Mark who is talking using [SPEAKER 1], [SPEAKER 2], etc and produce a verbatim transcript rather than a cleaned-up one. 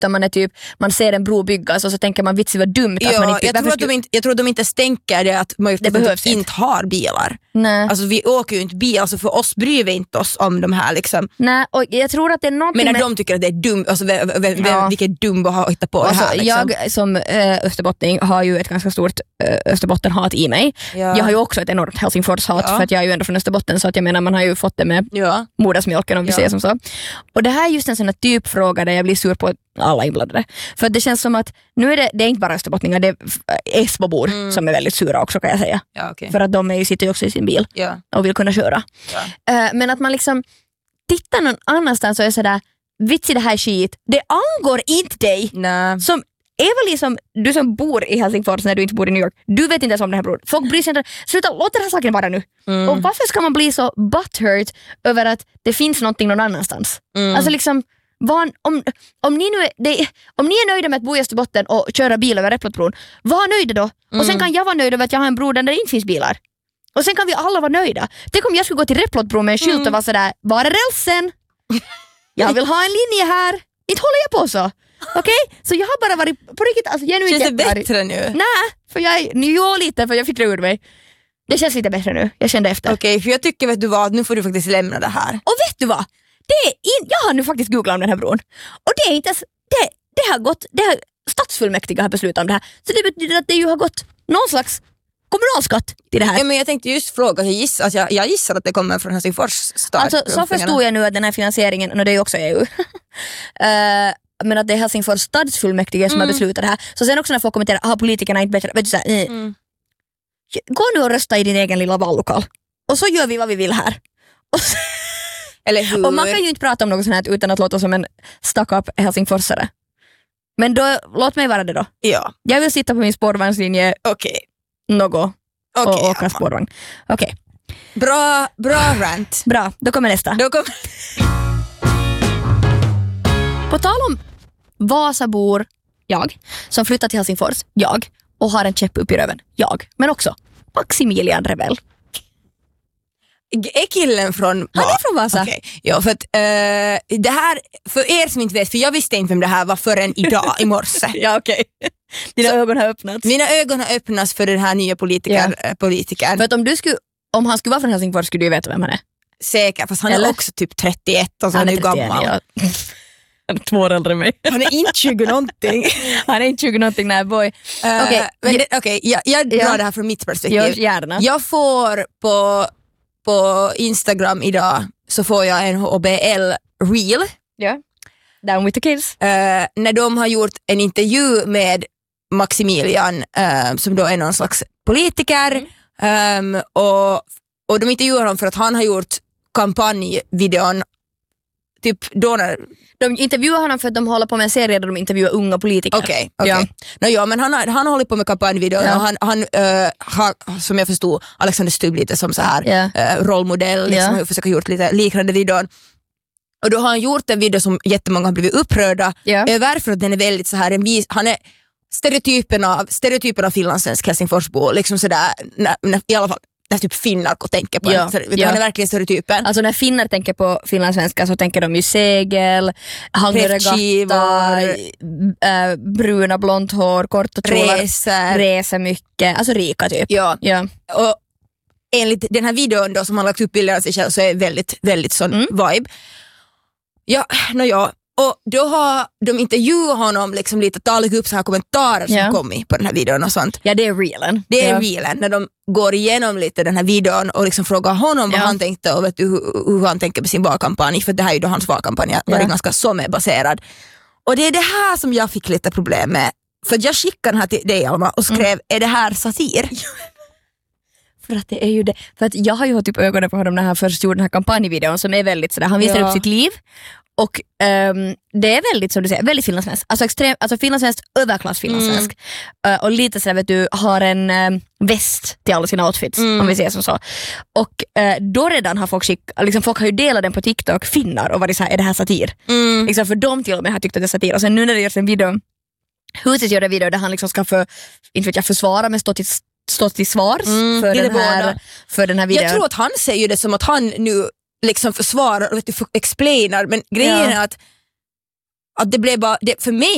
[SPEAKER 1] där man är typ, man ser en bro byggas och så tänker man vitsi vad dumt
[SPEAKER 2] ja,
[SPEAKER 1] att man inte...
[SPEAKER 2] Jag tror, att de inte, jag tror att de inte stänker det att majoriteten
[SPEAKER 1] det
[SPEAKER 2] inte, inte har bilar.
[SPEAKER 1] Nej.
[SPEAKER 2] Alltså vi åker ju inte bil, alltså för oss bryr vi inte oss om de här liksom.
[SPEAKER 1] Nej, och jag tror att det är någonting
[SPEAKER 2] men när
[SPEAKER 1] med...
[SPEAKER 2] de tycker att det är dumt, alltså vem, vem,
[SPEAKER 1] ja.
[SPEAKER 2] vilket dum att ha hittat på
[SPEAKER 1] alltså,
[SPEAKER 2] det här liksom.
[SPEAKER 1] Jag som äh, österbottning har ju ett ganska stort äh, Österbottenhat i mig.
[SPEAKER 2] Ja.
[SPEAKER 1] Jag har ju också ett enormt Helsingfors-hat
[SPEAKER 2] ja.
[SPEAKER 1] för att jag är ju ändå från Österbotten, så att jag menar man har ju fått det med
[SPEAKER 2] ja.
[SPEAKER 1] modersmjölken om vi
[SPEAKER 2] ja.
[SPEAKER 1] säger som så. Och det här är just en sån här typfråga där jag blir sur på alla inblandade. För att det känns som att nu är det, det är inte bara österbottningar, det är Esbobor mm. som är väldigt sura också, kan jag säga.
[SPEAKER 2] Ja, okay.
[SPEAKER 1] För att de är ju, sitter ju också i sin bil
[SPEAKER 2] ja.
[SPEAKER 1] och vill kunna köra.
[SPEAKER 2] Ja.
[SPEAKER 1] Uh, men att man liksom tittar någon annanstans och är sådär, vitsi det här är skit. Det angår inte dig.
[SPEAKER 2] Nej.
[SPEAKER 1] Som Eva-Li, som, du som bor i Helsingfors när du inte bor i New York, du vet inte ens om det här bror. Folk bryr sig inte. Sluta, låt den här saken vara nu. Mm. Och varför ska man bli så butthurt över att det finns någonting någon annanstans? Mm. Alltså liksom, var, om, om, ni nu är, det, om ni är nöjda med att bo i Österbotten och köra bil över Repplotbron, var nöjda då. Mm. Och sen kan jag vara nöjd över att jag har en bror där det inte finns bilar. Och sen kan vi alla vara nöjda. Tänk om jag skulle gå till Repplotbron med en skylt mm. och vara sådär, var är rälsen? Jag vill ha en linje här. Inte håller jag på så. Okej? Okay? Så jag har bara varit på riktigt, alltså genuint.
[SPEAKER 2] Känns det bättre nu?
[SPEAKER 1] Nej, för jag jo lite för jag fick det ur mig. Det känns lite bättre nu. Jag kände efter.
[SPEAKER 2] Okej, okay, för jag tycker, vet du vad, nu får du faktiskt lämna det här.
[SPEAKER 1] Och vet du vad? Det är in, jag har nu faktiskt googlat om den här bron. Och det är inte det, det har gått, det har, stadsfullmäktige har beslutat om det här. Så det betyder att det ju har gått någon slags kommunalskatt till det här.
[SPEAKER 2] Ja, men jag tänkte just fråga, jag gissar, alltså jag, jag gissar att det kommer från Helsingfors stad.
[SPEAKER 1] Alltså så förstod jag nu att den här finansieringen, och det är ju också E U, uh, men att det är Helsingfors stadsfullmäktige som mm. har beslutat det här. Så sen också när folk kommenterar, ah, politikerna är inte bättre, vet du så här, eh, mm. gå nu och rösta i din egen lilla vallokal. Och så gör vi vad vi vill här. Och, så,
[SPEAKER 2] eller hur?
[SPEAKER 1] Och man kan ju inte prata om något sånt här utan att låta som en stuck-up helsingforsare. Men då, låt mig vara det då.
[SPEAKER 2] Ja.
[SPEAKER 1] Jag vill sitta på min spårvagnslinje.
[SPEAKER 2] Okej.
[SPEAKER 1] Okay. Något.
[SPEAKER 2] Okay,
[SPEAKER 1] och åka spårvagn. Okej. Okay.
[SPEAKER 2] Bra, bra rant.
[SPEAKER 1] Bra, då kommer nästa.
[SPEAKER 2] Då kom...
[SPEAKER 1] På tal om Vasabor, jag, som flyttat till Helsingfors, jag, och har en käpp upp i röven, jag, men också Maximilian Rebell.
[SPEAKER 2] Är killen från...
[SPEAKER 1] Han är från Vasa.
[SPEAKER 2] Okay. Ja, för att uh, det här, för er som inte vet, för jag visste inte vem det här var förrän idag, i morse.
[SPEAKER 1] Ja, okej. Okay. Dina så, ögon har öppnats.
[SPEAKER 2] Mina ögon har öppnats för den här nya politiker, ja. politikern.
[SPEAKER 1] För att om du skulle, om han skulle vara från Helsingfors skulle du veta vem han är.
[SPEAKER 2] Säkert, fast han Eller? är också typ trettioett och så han är, är gammal. Ja.
[SPEAKER 1] Han är två år äldre än mig.
[SPEAKER 2] Han är inte tjugo någonting.
[SPEAKER 1] Han är inte tjugo någonting, nej boy.
[SPEAKER 2] Uh, Okej, okay. okay, jag, jag drar ja. det här från mitt perspektiv.
[SPEAKER 1] Jag, gärna.
[SPEAKER 2] jag får på, på Instagram idag så får jag en H B L reel.
[SPEAKER 1] Ja. Down with the kids.
[SPEAKER 2] Uh, när de har gjort en intervju med Maximilian uh, som då är någon slags politiker mm. um, och, och de intervjuar honom för att han har gjort kampanjvideon typ då när...
[SPEAKER 1] De intervjuar honom för att de håller på med en serie där de intervjuar unga politiker.
[SPEAKER 2] Okej, okay, okej. Okay. Ja. No, ja, men han har, han har hållit på med kampanjvideon ja. och han, han uh, har, som jag förstod, Alexander Stubb lite som så här ja. uh, rollmodell, liksom, ja. försöker gjort lite liknande videon. Och då har han gjort en video som jättemånga har blivit upprörda ja. över för att den är väldigt så här, en vis, han är stereotypen av, stereotypen av finlandssvensk Helsingforsbo, liksom sådär, när, när, i alla fall när typ finnar och tänker på
[SPEAKER 1] ja,
[SPEAKER 2] så, ja. han är verkligen stereotypen.
[SPEAKER 1] Alltså när finnar tänker på finlandssvenska så tänker de ju segel, hangregattar, äh, bruna blont hår, korta kjolar,
[SPEAKER 2] reser.
[SPEAKER 1] reser mycket, alltså rika typ.
[SPEAKER 2] Ja,
[SPEAKER 1] ja.
[SPEAKER 2] Och enligt den här videon då som han lagt upp bilder av sig själv så är det väldigt, väldigt sån mm. vibe. Ja, no, ja. Och då har de intervjuat honom liksom lite, tagit upp så här kommentarer som yeah. kom i på den här videon och sånt.
[SPEAKER 1] Ja, det är realen.
[SPEAKER 2] Det är
[SPEAKER 1] yeah.
[SPEAKER 2] realen när de går igenom lite den här videon och liksom frågar honom yeah. vad han tänkte och vet du, hur, hur han tänker med sin valkampanj, för det här är ju då hans valkampanj var yeah. ganska sommarbaserad. Och det är det här som jag fick lite problem med, för jag skickade den här till dig Alma och skrev, mm. är det här satir?
[SPEAKER 1] För att det är ju det. För att jag har ju hållit upp ögonen på honom när han först gjorde den här kampanjvideon som är väldigt sådär, han visar ja. upp sitt liv. Och um, det är väldigt, som du säger, väldigt finlandssvensk. Alltså extrem, alltså finlandssvensk, överklass finlandssvensk. Mm. Uh, och lite sådär, vet du, har en um, väst till alla sina outfits, mm. om vi säger som så. Och uh, då redan har folk skick, liksom folk har ju delat den på TikTok, finnar, och varit såhär, är det här satir? Mm. Liksom, för de till och med har tyckt att det är satir. Och sen nu när det görs en video, Huset gör en video där han liksom ska för, inte vet jag, försvara, men stå till stå till svars mm, för, den här, för den här videon.
[SPEAKER 2] Jag tror att han säger det som att han nu liksom försvarar och vet du, explainar, men grejen ja. är att, att det blev bara, det, för mig